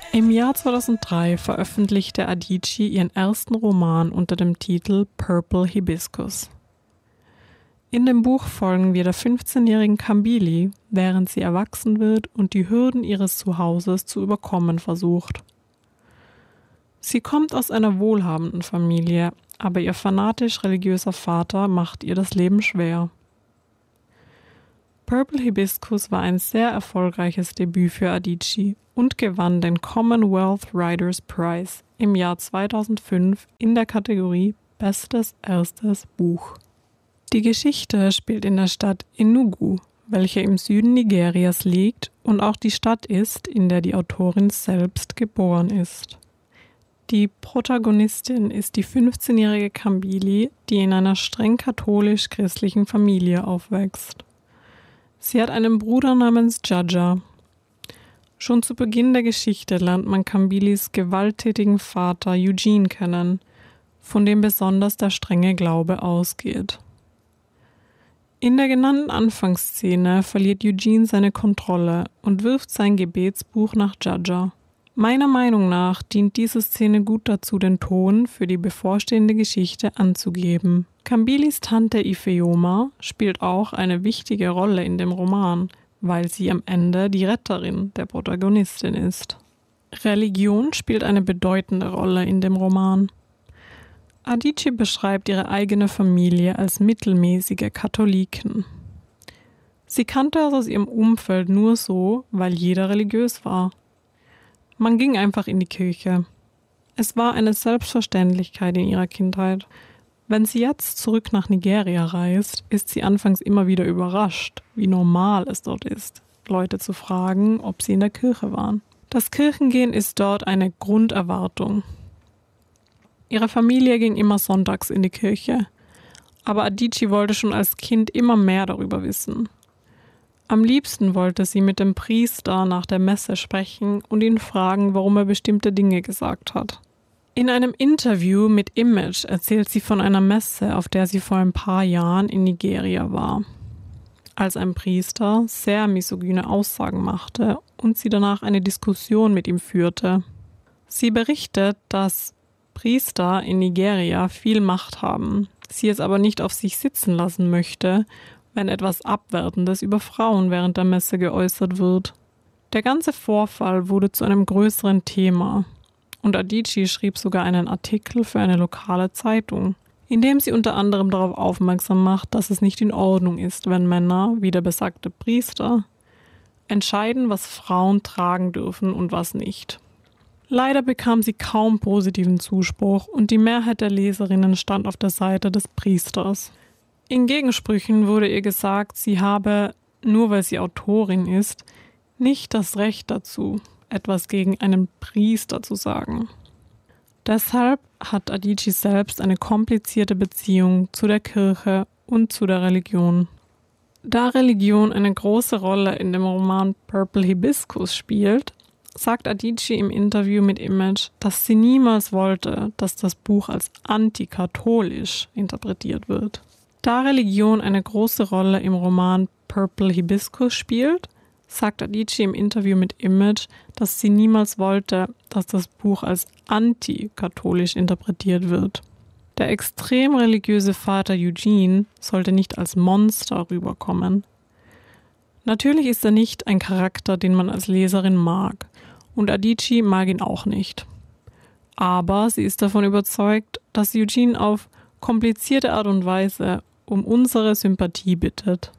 Im Jahr 2003 veröffentlichte Adichie ihren ersten Roman unter dem Titel Purple Hibiscus. In dem Buch folgen wir der 15-jährigen Kambili, während sie erwachsen wird und die Hürden ihres Zuhauses zu überkommen versucht. Sie kommt aus einer wohlhabenden Familie, aber ihr fanatisch religiöser Vater macht ihr das Leben schwer. Purple Hibiscus war ein sehr erfolgreiches Debüt für Adichie und gewann den Commonwealth Writers Prize im Jahr 2005 in der Kategorie Bestes erstes Buch. Die Geschichte spielt in der Stadt Enugu, welche im Süden Nigerias liegt und auch die Stadt ist, in der die Autorin selbst geboren ist. Die Protagonistin ist die 15-jährige Kambili, die in einer streng katholisch-christlichen Familie aufwächst. Sie hat einen Bruder namens Jaja. Schon zu Beginn der Geschichte lernt man Kambilis gewalttätigen Vater Eugene kennen, von dem besonders der strenge Glaube ausgeht. In der genannten Anfangsszene verliert Eugene seine Kontrolle und wirft sein Gebetsbuch nach Jaja. Meiner Meinung nach dient diese Szene gut dazu, den Ton für die bevorstehende Geschichte anzugeben. Kambilis Tante Ifeoma spielt auch eine wichtige Rolle in dem Roman, weil sie am Ende die Retterin der Protagonistin ist. Religion spielt eine bedeutende Rolle in dem Roman. Adichie beschreibt ihre eigene Familie als mittelmäßige Katholiken. Sie kannte es aus ihrem Umfeld nur so, weil jeder religiös war. Man ging einfach in die Kirche. Es war eine Selbstverständlichkeit in ihrer Kindheit. Wenn sie jetzt zurück nach Nigeria reist, ist sie anfangs immer wieder überrascht, wie normal es dort ist, Leute zu fragen, ob sie in der Kirche waren. Das Kirchengehen ist dort eine Grunderwartung. Ihre Familie ging immer sonntags in die Kirche, aber Adichie wollte schon als Kind immer mehr darüber wissen. Am liebsten wollte sie mit dem Priester nach der Messe sprechen und ihn fragen, warum er bestimmte Dinge gesagt hat. In einem Interview mit Image erzählt sie von einer Messe, auf der sie vor ein paar Jahren in Nigeria war, als ein Priester sehr misogyne Aussagen machte und sie danach eine Diskussion mit ihm führte. Sie berichtet, dass Priester in Nigeria viel Macht haben, sie es aber nicht auf sich sitzen lassen möchte, wenn etwas Abwertendes über Frauen während der Messe geäußert wird. Der ganze Vorfall wurde zu einem größeren Thema und Adichie schrieb sogar einen Artikel für eine lokale Zeitung, in dem sie unter anderem darauf aufmerksam macht, dass es nicht in Ordnung ist, wenn Männer, wie der besagte Priester, entscheiden, was Frauen tragen dürfen und was nicht. Leider bekam sie kaum positiven Zuspruch und die Mehrheit der Leserinnen stand auf der Seite des Priesters. In Gegensprüchen wurde ihr gesagt, sie habe, nur weil sie Autorin ist, nicht das Recht dazu, etwas gegen einen Priester zu sagen. Deshalb hat Adichie selbst eine komplizierte Beziehung zu der Kirche und zu der Religion. Da Religion eine große Rolle in dem Roman Purple Hibiscus spielt, sagt Adichie im Interview mit Image, dass sie niemals wollte, dass das Buch als antikatholisch interpretiert wird. Da Religion eine große Rolle im Roman Purple Hibiscus spielt, sagt Adichie im Interview mit Image, dass sie niemals wollte, dass das Buch als antikatholisch interpretiert wird. Der extrem religiöse Vater Eugene sollte nicht als Monster rüberkommen. Natürlich ist er nicht ein Charakter, den man als Leserin mag, und Adichie mag ihn auch nicht. Aber sie ist davon überzeugt, dass Eugene auf komplizierte Art und Weise um unsere Sympathie bittet.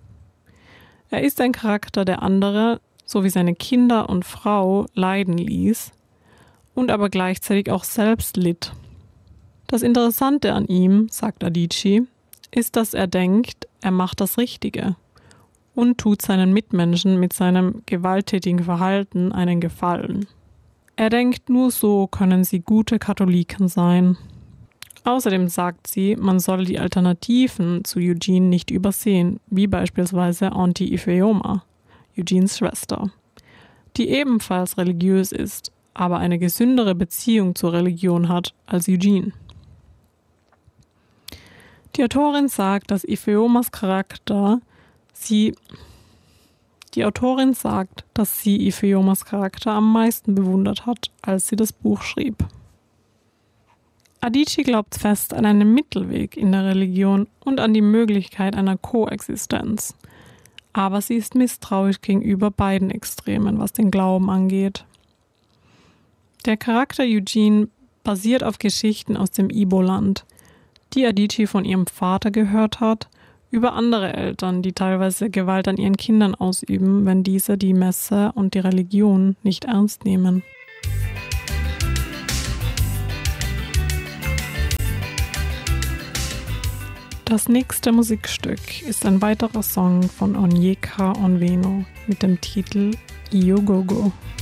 Er ist ein Charakter, der andere, sowie seine Kinder und Frau, leiden ließ und aber gleichzeitig auch selbst litt. Das Interessante an ihm, sagt Adichie, ist, dass er denkt, er macht das Richtige und tut seinen Mitmenschen mit seinem gewalttätigen Verhalten einen Gefallen. Er denkt, nur so können sie gute Katholiken sein. Außerdem sagt sie, man solle die Alternativen zu Eugene nicht übersehen, wie beispielsweise Auntie Ifeoma, Eugenes Schwester, die ebenfalls religiös ist, aber eine gesündere Beziehung zur Religion hat als Eugene. Die Autorin sagt, dass Ifeomas Charakter sie Die Autorin sagt, dass sie Ifeomas Charakter am meisten bewundert hat, als sie das Buch schrieb. Adichie glaubt fest an einen Mittelweg in der Religion und an die Möglichkeit einer Koexistenz. Aber sie ist misstrauisch gegenüber beiden Extremen, was den Glauben angeht. Der Charakter Eugene basiert auf Geschichten aus dem Ibo-Land, die Adichie von ihrem Vater gehört hat, über andere Eltern, die teilweise Gewalt an ihren Kindern ausüben, wenn diese die Messe und die Religion nicht ernst nehmen. Das nächste Musikstück ist ein weiterer Song von Onyeka Onwenu mit dem Titel Iyo Gogo.